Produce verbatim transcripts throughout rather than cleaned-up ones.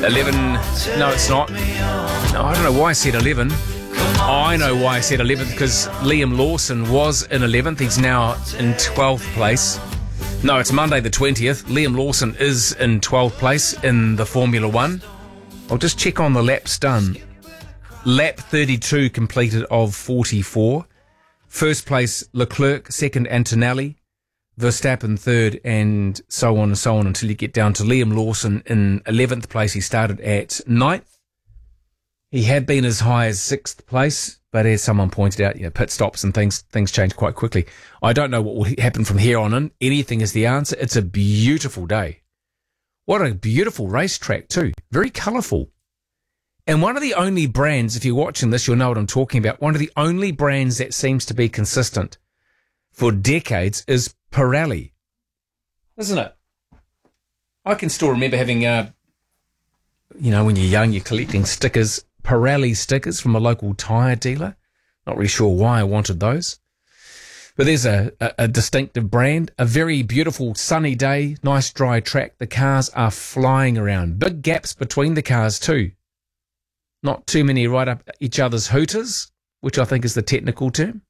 eleven. No, it's not. No, I don't know why I said eleven. I know why I said eleventh, because Liam Lawson was in eleventh. He's now in twelfth place. No, it's Monday the twentieth. Liam Lawson is in twelfth place in the Formula One. I'll just check on the laps done. Lap thirty-two completed of forty-four. First place, Leclerc. Second, Antonelli. Verstappen third, and so on and so on until you get down to Liam Lawson in eleventh place. He started at ninth. He had been as high as sixth place, but as someone pointed out, you know, pit stops and things things change quite quickly. I don't know what will happen from here on in. Anything is the answer. It's a beautiful day. What a beautiful racetrack too. Very colourful. And one of the only brands, if you're watching this, you'll know what I'm talking about. One of the only brands that seems to be consistent for decades is Pirelli. Isn't it? I can still remember having, uh, you know, when you're young, you're collecting stickers, Pirelli stickers from a local tyre dealer. Not really sure why I wanted those. But there's a, a, a distinctive brand, a very beautiful sunny day, nice dry track. The cars are flying around. Big gaps between the cars too. Not too many right up each other's hooters, which I think is the technical term.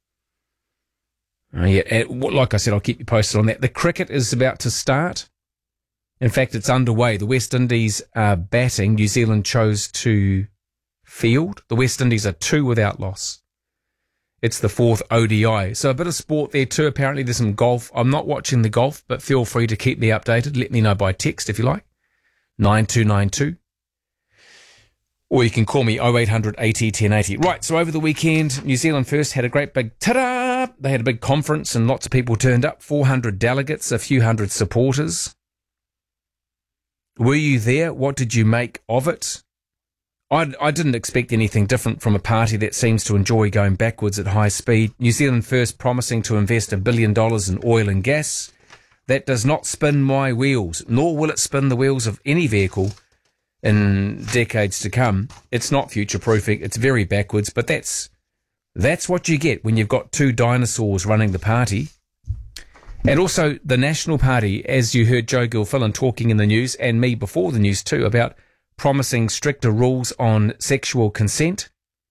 Uh, yeah, and like I said, I'll keep you posted on that. The cricket is about to start. In fact, it's underway. The West Indies are batting. New Zealand chose to field. The West Indies are two without loss. It's the fourth O D I. So a bit of sport there too. Apparently there's some golf. I'm not watching the golf, but feel free to keep me updated. Let me know by text if you like. nine two nine two. Or you can call me oh eight hundred eighty ten eighty. Right, so over the weekend, New Zealand First had a great big ta-da! They had a big conference and lots of people turned up. four hundred delegates, a few hundred supporters. Were you there? What did you make of it? I, I didn't expect anything different from a party that seems to enjoy going backwards at high speed. New Zealand First promising to invest a billion dollars in oil and gas. That does not spin my wheels, nor will it spin the wheels of any vehicle in decades to come. It's not future-proofing. It's very backwards, but that's that's what you get when you've got two dinosaurs running the party. And also the National Party, as you heard Joe Gilfillan talking in the news, and me before the news too, about promising stricter rules on sexual consent.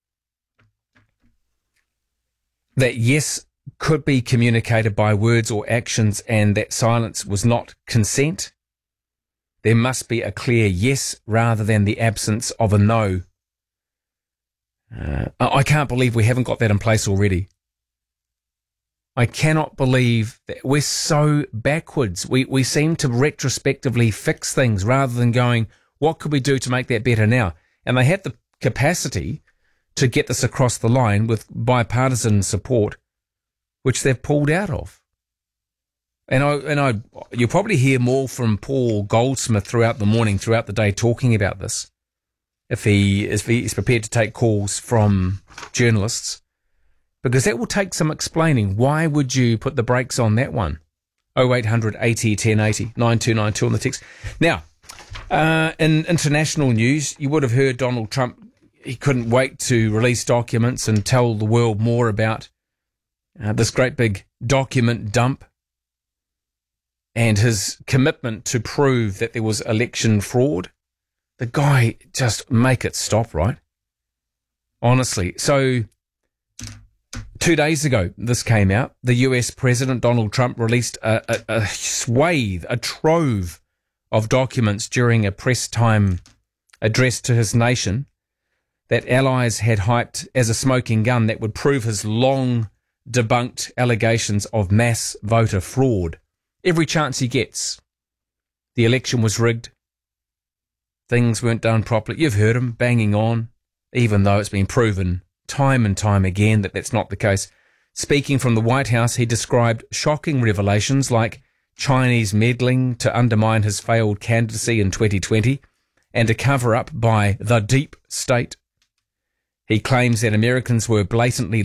That yes could be communicated by words or actions, and that silence was not consent. There must be a clear yes rather than the absence of a no. Uh, I can't believe we haven't got that in place already. I cannot believe that we're so backwards. We we seem to retrospectively fix things rather than going, what could we do to make that better now? And they had the capacity to get this across the line with bipartisan support, which they've pulled out of. And I and I, you'll probably hear more from Paul Goldsmith throughout the morning, throughout the day, talking about this. If he if he is prepared to take calls from journalists, because that will take some explaining. Why would you put the brakes on that one? oh eight hundred eighty ten eighty, nine two nine two on the text. Now, uh, in international news, you would have heard Donald Trump. He couldn't wait to release documents and tell the world more about uh, this great big document dump. And his commitment to prove that there was election fraud. The guy, just make it stop, right? Honestly. So, two days ago, this came out. The U S President Donald Trump released a, a, a swathe, a trove of documents during a press time address to his nation that allies had hyped as a smoking gun that would prove his long debunked allegations of mass voter fraud. Every chance he gets. The election was rigged. Things weren't done properly. You've heard him banging on, even though it's been proven time and time again that that's not the case. Speaking from the White House, he described shocking revelations like Chinese meddling to undermine his failed candidacy in twenty twenty and a cover-up by the deep state. He claims that Americans were blatantly